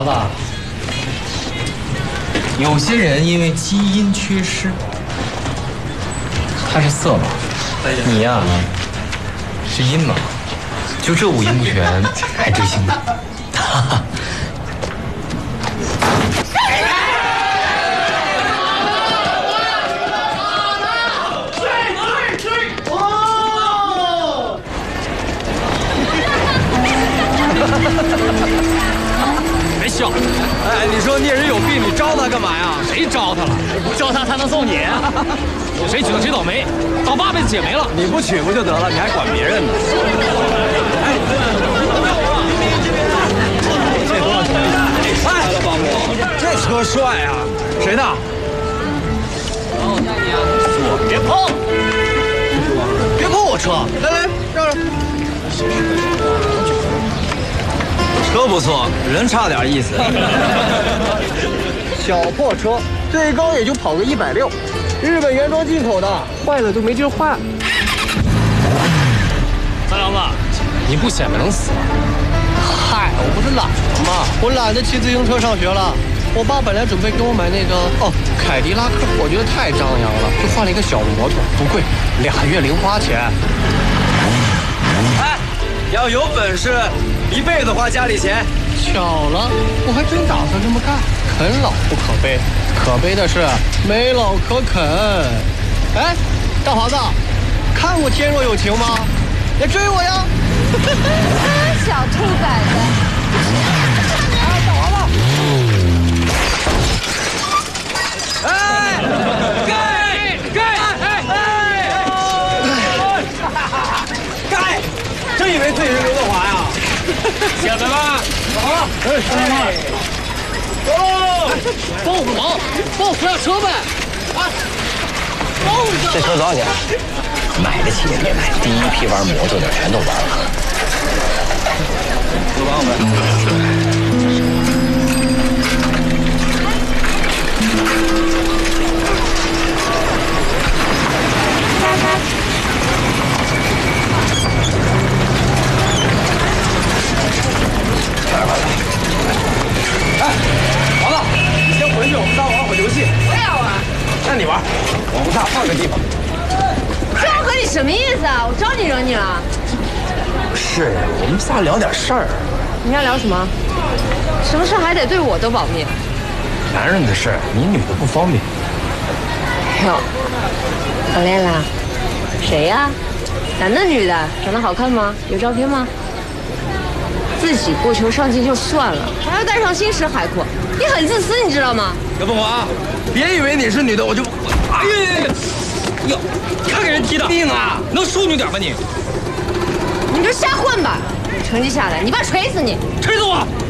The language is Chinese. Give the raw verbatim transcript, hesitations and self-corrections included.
吧，有些人因为基因缺失，他是色盲，你呀、啊、是阴盲，就这五音不全还追星呢。哈哈。 别笑！哎，你说聂人有病，你招他干嘛呀？ 谁招他了？不招他，他能揍你？谁娶了谁倒霉，倒八辈子姐没了。 你不娶不就得了？你还管别人呢？哎， 这多少钱？ 哎，这车帅啊！谁的？ 我带你啊！我别碰！ 别碰我车！来来，让让。车不错，人差点意思。 小破车，最高也就跑个一百六，日本原装进口的，坏了都没地儿换。 三郎子，你不显摆能死吗？ 嗨，我不是懒了吗？我懒得骑自行车上学了。我爸本来准备给我买那个哦凯迪拉克，我觉得太张扬了，就换了一个小摩托，不贵，俩月零花钱。 哎，要有本事，一辈子花家里钱。 巧了，我还真打算这么干。啃老不可悲，可悲的是没老可啃。哎，大华子，看过《天若有情》吗？来追我呀！ 小兔崽子！ 哎，大华子！ 哎，盖盖哎哎！盖，真以为自己是刘德华呀？ 显摆吧！ 好，哎，兄弟们，走！ 帮我个忙，帮我扶下车呗！啊！ 这车多少钱？买得起也别买，第一批玩摩托的全都玩了。 四八五。哎，完了，你先回去，我们仨玩会儿游戏。 我也要玩。 那你玩，我们仨换个地方。 赵哥，你什么意思啊？我招你惹你了？ 不是，我们仨聊点事儿。 你要聊什么？什么事还得对我都保密？ 男人的事儿，你女的不方便。 哟，早恋啦？谁呀？男的女的？长得好看吗？有照片吗？自己不求上进就算了，还要带上惊世海阔，你很自私，你知道吗？ 刘凤凰，别以为你是女的，我就……哎呀哟，看给人踢的病啊！ 能淑女点吧你？ 你就瞎混吧，成绩下来，你爸锤死你！ 锤死我！